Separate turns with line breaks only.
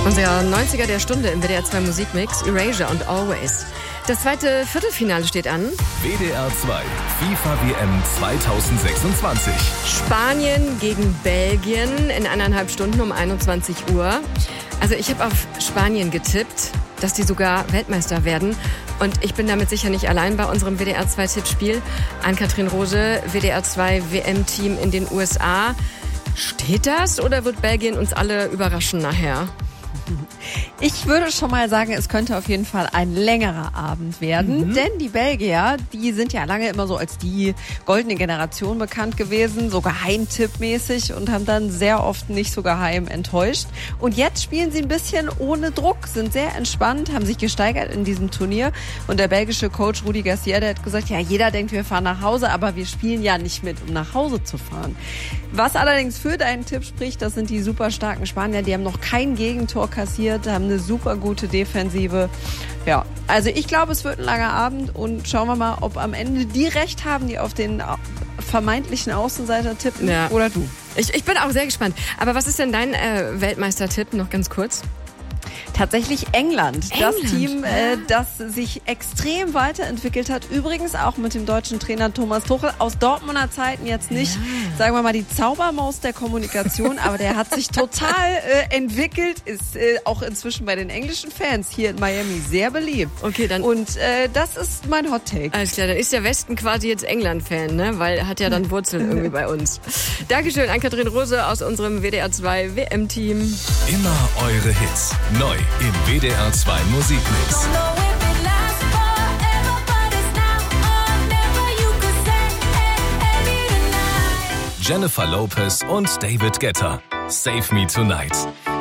Unser 90er der Stunde im WDR 2 Musikmix, Erasure und Always. Das zweite Viertelfinale steht an.
WDR 2, FIFA WM 2026.
Spanien gegen Belgien in 1,5 Stunden um 21 Uhr. Also ich habe auf Spanien getippt, dass die sogar Weltmeister werden. Und ich bin damit sicher nicht allein bei unserem WDR 2 Tippspiel. Ann-Kathrin Rose, WDR 2 WM-Team in den USA. Steht das oder wird Belgien uns alle überraschen nachher?
Ich würde schon mal sagen, es könnte auf jeden Fall ein längerer Abend werden, denn die Belgier, die sind ja lange immer so als die goldene Generation bekannt gewesen, so geheimtippmäßig und haben dann sehr oft nicht so geheim enttäuscht. Und jetzt spielen sie ein bisschen ohne Druck, sind sehr entspannt, haben sich gesteigert in diesem Turnier und der belgische Coach Rudi Garcia, der hat gesagt, ja, jeder denkt, wir fahren nach Hause, aber wir spielen ja nicht mit, um nach Hause zu fahren. Was allerdings für deinen Tipp spricht, das sind die super starken Spanier, die haben noch kein Gegentor kassiert, haben eine super gute Defensive. Ja, also ich glaube, es wird ein langer Abend und schauen wir mal, ob am Ende die recht haben, die auf den vermeintlichen Außenseiter tippen oder du.
Ich bin auch sehr gespannt. Aber was ist denn dein Weltmeistertipp, noch ganz kurz?
Tatsächlich England. Das Team, das sich extrem weiterentwickelt hat. Übrigens auch mit dem deutschen Trainer Thomas Tuchel. Aus Dortmunder Zeiten jetzt nicht, sagen wir mal, die Zaubermaus der Kommunikation, aber der hat sich total entwickelt, ist auch inzwischen bei den englischen Fans hier in Miami sehr beliebt.
Okay, dann.
Und das ist mein Hot Take.
Alles klar, dann ist der Westen quasi jetzt England-Fan, ne? Weil er hat ja dann Wurzeln irgendwie bei uns. Dankeschön, Ann-Kathrin Rose aus unserem WDR 2 WM-Team.
Immer eure Hits. Neu im WDR 2 Musikmix. Jennifer Lopez und David Guetta. Save Me Tonight.